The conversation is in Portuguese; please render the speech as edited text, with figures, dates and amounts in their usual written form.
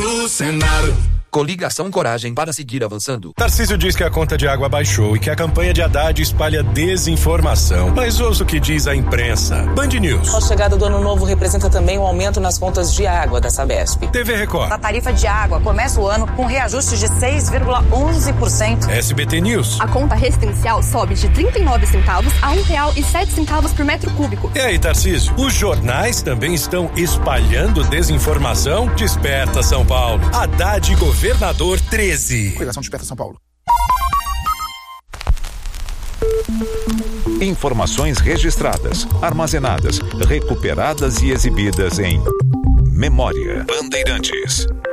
do Senado. Coligação Coragem para seguir avançando. Tarcísio diz que a conta de água baixou e que a campanha de Haddad espalha desinformação. Mas ouça o que diz a imprensa. Band News. A chegada do ano novo representa também um aumento nas contas de água da Sabesp. TV Record. A tarifa de água começa o ano com reajuste de 6,11%. SBT News. A conta residencial sobe de 39 centavos a R$1,07 por metro cúbico. E aí, Tarcísio? Os jornais também estão espalhando desinformação? Desperta, São Paulo. Haddad Governador 13. Coligação Desperta São Paulo. Informações registradas, armazenadas, recuperadas e exibidas em Memória Bandeirantes.